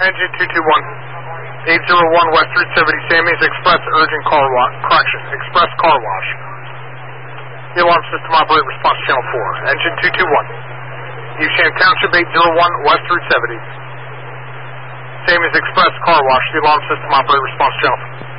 Engine 221. 801 West Route 70, Sammy's Express Urgent Car Wash. Correction, Express Car Wash. The alarm system operate response channel 4. Engine 221. Evesham Township 801 West Route 70. Sammy's Express Car Wash. The alarm system operate response channel 4.